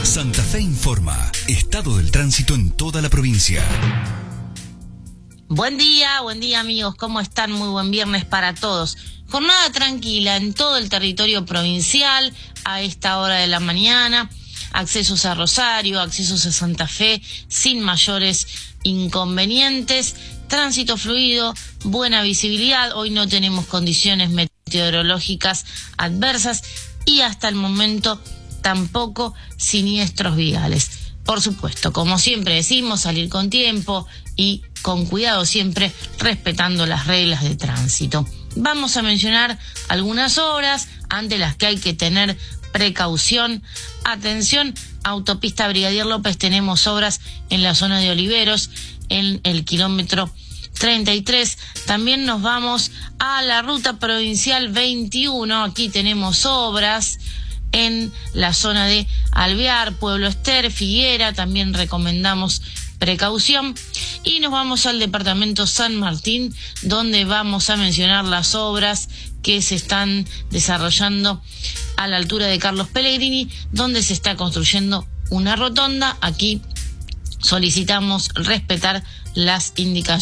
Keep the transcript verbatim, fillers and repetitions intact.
Santa Fe informa. Estado del tránsito en toda la provincia. Buen día, buen día amigos, ¿cómo están? Muy buen viernes para todos. Jornada tranquila en todo el territorio provincial a esta hora de la mañana. Accesos a Rosario, accesos a Santa Fe sin mayores inconvenientes. Tránsito fluido, buena visibilidad. Hoy no tenemos condiciones meteorológicas adversas y hasta el momento tampoco siniestros viales. Por supuesto, como siempre decimos, salir con tiempo y con cuidado, siempre respetando las reglas de tránsito. Vamos a mencionar algunas obras ante las que hay que tener precaución. Atención, autopista Brigadier López, tenemos obras en la zona de Oliveros, en el kilómetro treinta y tres. También nos vamos a la ruta provincial veintiuno. Aquí tenemos obras en la zona de Alvear, Pueblo Ester, Figuera. También recomendamos precaución. Y nos vamos al departamento San Martín, donde vamos a mencionar las obras que se están desarrollando a la altura de Carlos Pellegrini, donde se está construyendo una rotonda. Aquí solicitamos respetar las indicaciones